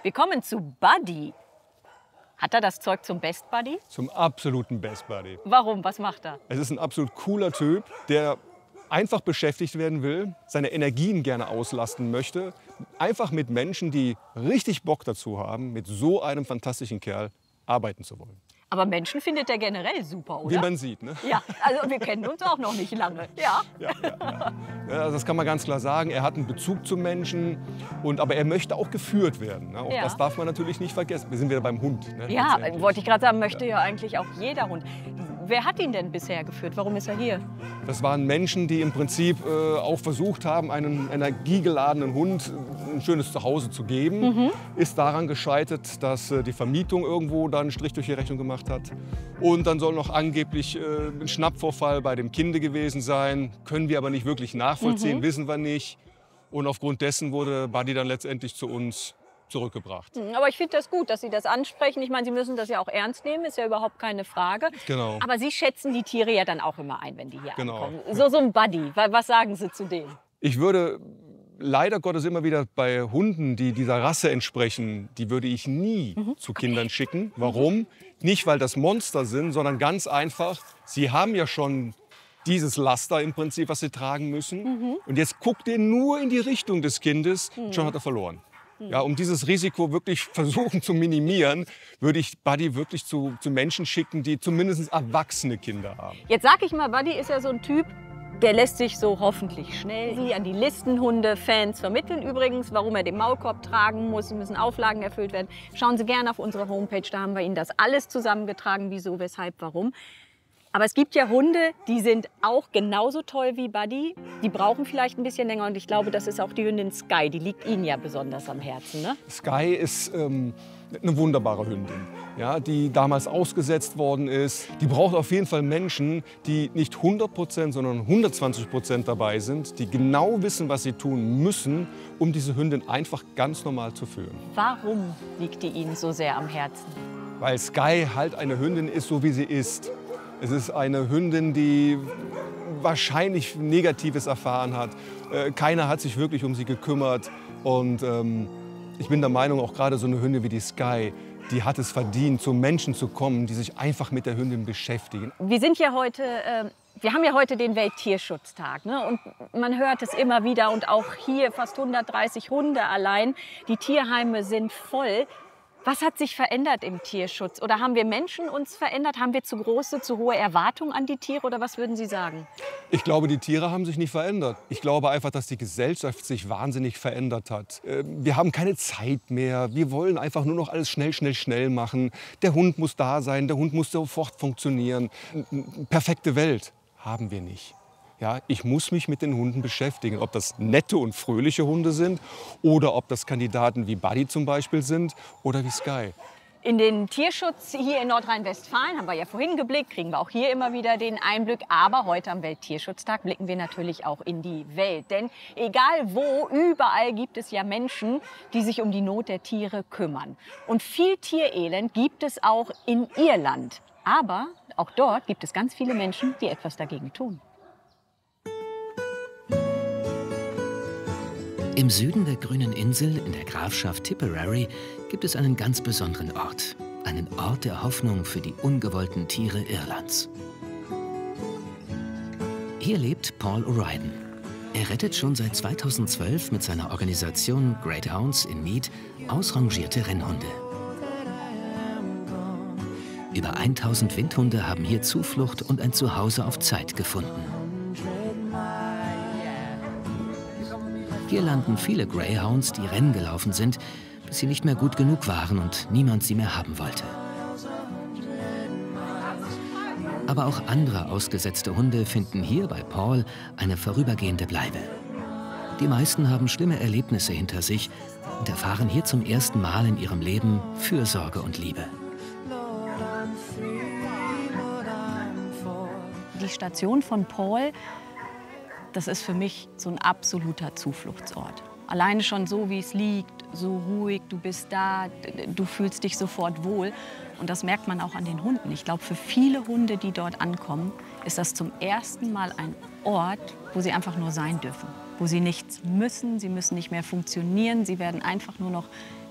Wir kommen zu Buddy. Hat er das Zeug zum Best Buddy? Zum absoluten Best Buddy. Warum? Was macht er? Es ist ein absolut cooler Typ, der einfach beschäftigt werden will, seine Energien gerne auslasten möchte. Einfach mit Menschen, die richtig Bock dazu haben, mit so einem fantastischen Kerl arbeiten zu wollen. Aber Menschen findet er generell super, oder? Wie man sieht, ne? Ja, also wir kennen uns auch noch nicht lange. Ja. Ja, also das kann man ganz klar sagen. Er hat einen Bezug zu Menschen, aber er möchte auch geführt werden. Ne? Auch Ja. das darf man natürlich nicht vergessen. Wir sind wieder beim Hund. Ne? Ja, wollte ich gerade sagen, möchte ja eigentlich auch jeder Hund. Wer hat ihn denn bisher geführt? Warum ist er hier? Das waren Menschen, die im Prinzip auch versucht haben, einem energiegeladenen Hund ein schönes Zuhause zu geben. Ist daran gescheitert, dass die Vermietung irgendwo da einen Strich durch die Rechnung gemacht hat. Und dann soll noch angeblich ein Schnappvorfall bei dem Kinde gewesen sein. Können wir aber nicht wirklich nachvollziehen, wissen wir nicht. Und aufgrund dessen wurde Buddy dann letztendlich zu uns zurückgebracht. Aber ich finde das gut, dass Sie das ansprechen. Ich meine, Sie müssen das ja auch ernst nehmen, ist ja überhaupt keine Frage. Genau. Aber Sie schätzen die Tiere ja dann auch immer ein, wenn die hier Genau. ankommen. So ein Buddy, was sagen Sie zu dem? Ich würde leider Gottes immer wieder bei Hunden, die dieser Rasse entsprechen, die würde ich nie zu Kindern schicken. Warum? Nicht, weil das Monster sind, sondern ganz einfach, sie haben ja schon dieses Laster im Prinzip, was sie tragen müssen. Und jetzt guckt ihr nur in die Richtung des Kindes, schon hat er verloren. Ja, um dieses Risiko wirklich versuchen zu minimieren, würde ich Buddy wirklich zu Menschen schicken, die zumindest erwachsene Kinder haben. Jetzt sag ich mal, Buddy ist ja so ein Typ, der lässt sich so hoffentlich schnell wie an die Listenhunde-Fans vermitteln. Übrigens, warum er den Maulkorb tragen muss, müssen Auflagen erfüllt werden. Schauen Sie gerne auf unsere Homepage, da haben wir Ihnen das alles zusammengetragen, wieso, weshalb, warum. Aber es gibt ja Hunde, die sind auch genauso toll wie Buddy. Die brauchen vielleicht ein bisschen länger und ich glaube, das ist auch die Hündin Sky. Die liegt Ihnen ja besonders am Herzen, ne? Sky ist eine wunderbare Hündin, ja, die damals ausgesetzt worden ist. Die braucht auf jeden Fall Menschen, die nicht 100%, sondern 120% dabei sind, die genau wissen, was sie tun müssen, um diese Hündin einfach ganz normal zu führen. Warum liegt die Ihnen so sehr am Herzen? Weil Sky halt eine Hündin ist, so wie sie ist. Es ist eine Hündin, die wahrscheinlich Negatives erfahren hat. Keiner hat sich wirklich um sie gekümmert. Und ich bin der Meinung, auch gerade so eine Hündin wie die Sky, die hat es verdient, zu Menschen zu kommen, die sich einfach mit der Hündin beschäftigen. Wir haben ja heute den Welttierschutztag, ne? Und man hört es immer wieder und auch hier fast 130 Hunde allein. Die Tierheime sind voll. Was hat sich verändert im Tierschutz? Oder haben wir Menschen uns verändert? Haben wir zu große, zu hohe Erwartungen an die Tiere? Oder was würden Sie sagen? Ich glaube, die Tiere haben sich nicht verändert. Ich glaube einfach, dass die Gesellschaft sich wahnsinnig verändert hat. Wir haben keine Zeit mehr. Wir wollen einfach nur noch alles schnell, schnell, schnell machen. Der Hund muss da sein, der Hund muss sofort funktionieren. Perfekte Welt haben wir nicht. Ja, ich muss mich mit den Hunden beschäftigen, ob das nette und fröhliche Hunde sind oder ob das Kandidaten wie Buddy zum Beispiel sind oder wie Sky. In den Tierschutz hier in Nordrhein-Westfalen haben wir ja vorhin geblickt, kriegen wir auch hier immer wieder den Einblick. Aber heute am Welttierschutztag blicken wir natürlich auch in die Welt. Denn egal wo, überall gibt es ja Menschen, die sich um die Not der Tiere kümmern. Und viel Tierelend gibt es auch in Irland. Aber auch dort gibt es ganz viele Menschen, die etwas dagegen tun. Im Süden der grünen Insel in der Grafschaft Tipperary gibt es einen ganz besonderen Ort. Einen Ort der Hoffnung für die ungewollten Tiere Irlands. Hier lebt Paul O'Riordan. Er rettet schon seit 2012 mit seiner Organisation Great Hounds in Meath ausrangierte Rennhunde. Über 1000 Windhunde haben hier Zuflucht und ein Zuhause auf Zeit gefunden. Hier landen viele Greyhounds, die Rennen gelaufen sind, bis sie nicht mehr gut genug waren und niemand sie mehr haben wollte. Aber auch andere ausgesetzte Hunde finden hier bei Paul eine vorübergehende Bleibe. Die meisten haben schlimme Erlebnisse hinter sich und erfahren hier zum ersten Mal in ihrem Leben Fürsorge und Liebe. Die Station von Paul, das ist für mich so ein absoluter Zufluchtsort. Alleine schon so, wie es liegt, so ruhig, du bist da, du fühlst dich sofort wohl. Und das merkt man auch an den Hunden. Ich glaube, für viele Hunde, die dort ankommen, ist das zum ersten Mal ein Ort, wo sie einfach nur sein dürfen. Wo sie nichts müssen, sie müssen nicht mehr funktionieren, sie werden einfach nur noch